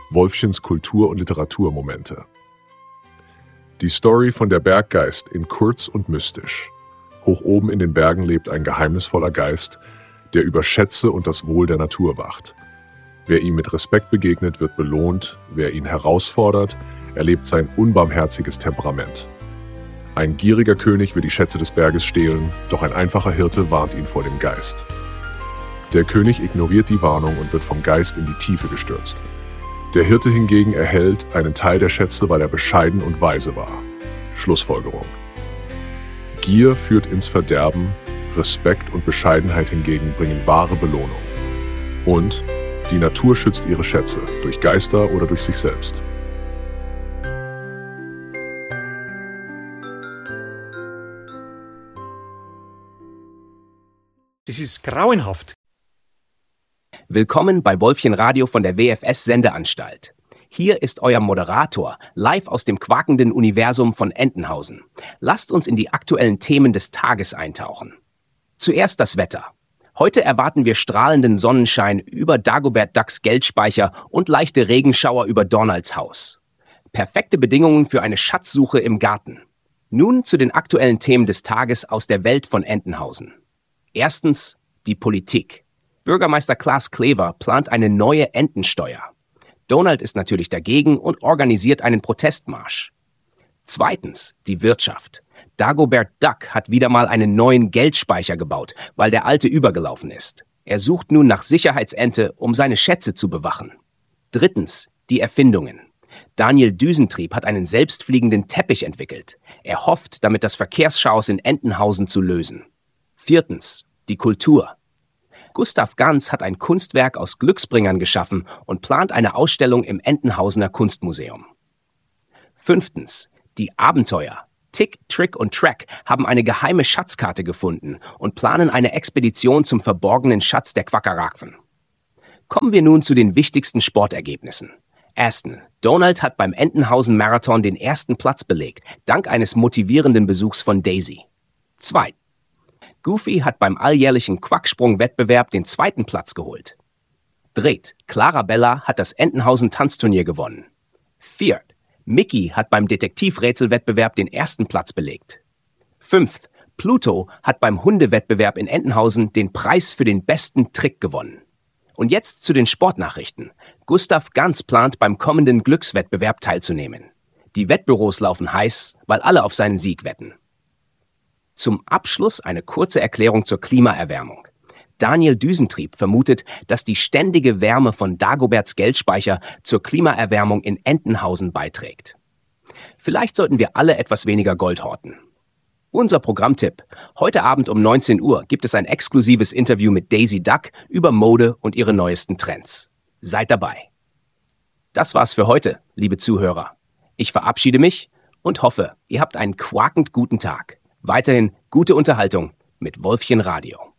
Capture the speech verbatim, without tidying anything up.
Wolfchens Kultur- und Literaturmomente. Die Story von der Berggeist in kurz und mystisch. Hoch oben in den Bergen lebt ein geheimnisvoller Geist, der über Schätze und das Wohl der Natur wacht. Wer ihm mit Respekt begegnet, wird belohnt, wer ihn herausfordert, erlebt sein unbarmherziges Temperament. Ein gieriger König will die Schätze des Berges stehlen, doch ein einfacher Hirte warnt ihn vor dem Geist. Der König ignoriert die Warnung und wird vom Geist in die Tiefe gestürzt. Der Hirte hingegen erhält einen Teil der Schätze, weil er bescheiden und weise war. Schlussfolgerung: Gier führt ins Verderben, Respekt und Bescheidenheit hingegen bringen wahre Belohnung. Und die Natur schützt ihre Schätze, durch Geister oder durch sich selbst. Das ist grauenhaft. Willkommen bei Wolfchen Radio von der W F S-Sendeanstalt. Hier ist euer Moderator, live aus dem quakenden Universum von Entenhausen. Lasst uns in die aktuellen Themen des Tages eintauchen. Zuerst das Wetter. Heute erwarten wir strahlenden Sonnenschein über Dagobert Ducks Geldspeicher und leichte Regenschauer über Donalds Haus. Perfekte Bedingungen für eine Schatzsuche im Garten. Nun zu den aktuellen Themen des Tages aus der Welt von Entenhausen. Erstens die Politik. Bürgermeister Klaas Klever plant eine neue Entensteuer. Donald ist natürlich dagegen und organisiert einen Protestmarsch. Zweitens die Wirtschaft. Dagobert Duck hat wieder mal einen neuen Geldspeicher gebaut, weil der alte übergelaufen ist. Er sucht nun nach Sicherheitsente, um seine Schätze zu bewachen. Drittens die Erfindungen. Daniel Düsentrieb hat einen selbstfliegenden Teppich entwickelt. Er hofft, damit das Verkehrschaos in Entenhausen zu lösen. Viertens die Kultur. Gustav Ganz hat ein Kunstwerk aus Glücksbringern geschaffen und plant eine Ausstellung im Entenhausener Kunstmuseum. Fünftens die Abenteuer. Tick, Trick und Track haben eine geheime Schatzkarte gefunden und planen eine Expedition zum verborgenen Schatz der Quackerakwen. Kommen wir nun zu den wichtigsten Sportergebnissen. Erstens, Donald hat beim Entenhausen-Marathon den ersten Platz belegt, dank eines motivierenden Besuchs von Daisy. Zweitens, Goofy hat beim alljährlichen Quacksprung-Wettbewerb den zweiten Platz geholt. Drittens, Clarabella hat das Entenhausen-Tanzturnier gewonnen. Viertens, Mickey hat beim Detektivrätselwettbewerb den ersten Platz belegt. Fünftens, Pluto hat beim Hundewettbewerb in Entenhausen den Preis für den besten Trick gewonnen. Und jetzt zu den Sportnachrichten. Gustav Ganz plant beim kommenden Glückswettbewerb teilzunehmen. Die Wettbüros laufen heiß, weil alle auf seinen Sieg wetten. Zum Abschluss eine kurze Erklärung zur Klimaerwärmung. Daniel Düsentrieb vermutet, dass die ständige Wärme von Dagoberts Geldspeicher zur Klimaerwärmung in Entenhausen beiträgt. Vielleicht sollten wir alle etwas weniger Gold horten. Unser Programmtipp: Heute Abend um neunzehn Uhr gibt es ein exklusives Interview mit Daisy Duck über Mode und ihre neuesten Trends. Seid dabei. Das war's für heute, liebe Zuhörer. Ich verabschiede mich und hoffe, ihr habt einen quakend guten Tag. Weiterhin gute Unterhaltung mit Wolfchen Radio.